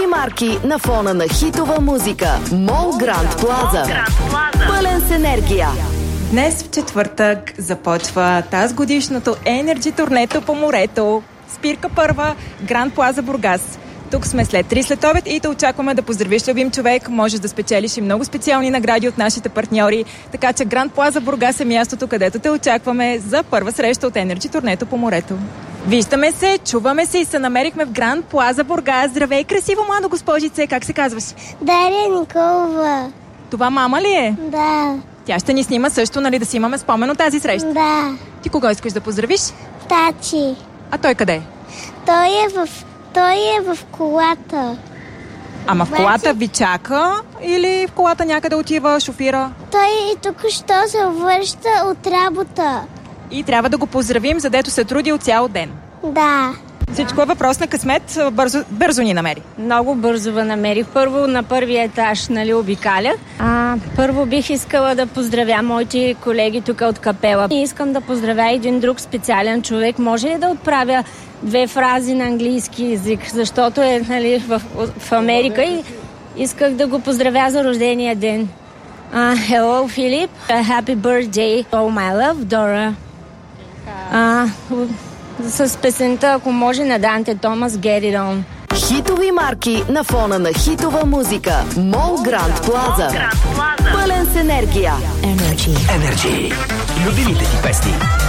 марки на фона на хитова музика. Мол Гранд Плаза. Пълен с енергия. Днес в четвъртък започва тази годишното Energy турнето по морето. Спирка първа, Гранд Плаза Бургас. Тук сме след 3 следобед и те очакваме да поздравиш любим човек. Можеш да спечелиш и много специални награди от нашите партньори. Така че Гранд Плаза Бургас е мястото, където те очакваме за първа среща от Energy турнето по морето. Виждаме се, чуваме се и се намерихме в Гранд Плаза Бургас. Здравей, красиво младо госпожице, как се казваш? Дария Николова. Това мама ли е? Да. Тя ще ни снима също, нали, да си имаме спомен от тази среща? Да. Ти кого искаш да поздравиш? Тачи. А той къде е? Той е в колата. Ама в колата ви чака или в колата някъде отива, шофира? Той и току-що се връща от работа. И трябва да го поздравим, задето се трудил цял ден. Да. Всичко е въпрос на късмет, бързо ни намери. Много бързо ви намерих. Първо на първия етаж, обикалях. Първо бих искала да поздравя моите колеги тук от капела. И искам да поздравя един друг специален човек. Може ли да отправя 2 фрази на английски език, защото е в Америка и исках да го поздравя за рождения ден. Hello, Philip. Happy birthday. Oh, my love, Dora. С песента, ако може, на Данте Томас, Get It On. Хитови марки на фона на хитова музика. Мол Гранд Плаза. Пълен с енергия. Energy. Любимите ти песни.